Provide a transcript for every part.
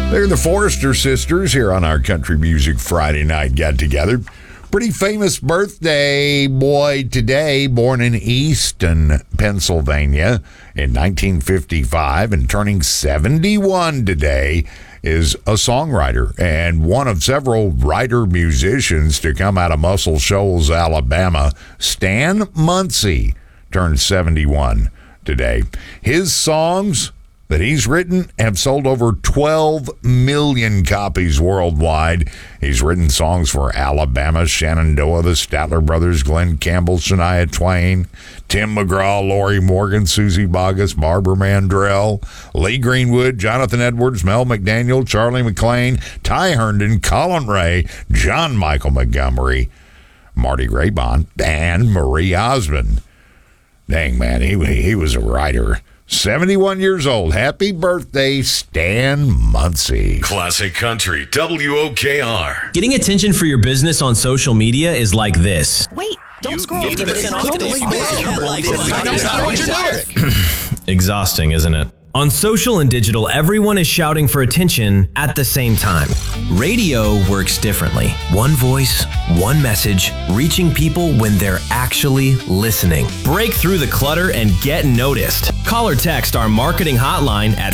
They're the Forrester sisters here on our Country Music Friday Night Get Together. Pretty famous birthday boy today, born in Easton, Pennsylvania in 1955 and turning 71 today, is a songwriter and one of several writer-musicians to come out of Muscle Shoals, Alabama. Stan Muncy turned 71 today. His songs that he's written have sold over 12 million copies worldwide. He's written songs for Alabama, Shenandoah, the Statler Brothers, Glenn Campbell, Shania Twain, Tim McGraw, Lori Morgan, Susie Boggess, Barbara Mandrell, Lee Greenwood, Jonathan Edwards, Mel McDaniel, Charlie McLean, Ty Herndon, Colin Ray, John Michael Montgomery, Marty Raybon, and Marie Osmond. Dang, man, he was a writer. 71 years old. Happy birthday, Stan Muncy. Classic Country, WOKR. Getting attention for your business on social media is like this. Wait, don't scroll. Exhausting, isn't it? On social and digital, everyone is shouting for attention at the same time. Radio works differently. One voice, one message, reaching people when they're actually listening. Break through the clutter and get noticed. Call or text our marketing hotline at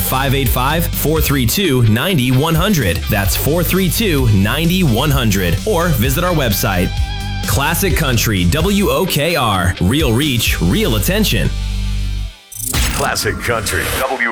585-432-9100. That's 432-9100. Or visit our website. Classic Country, WOKR. Real reach, real attention. Classic Country, WOKR.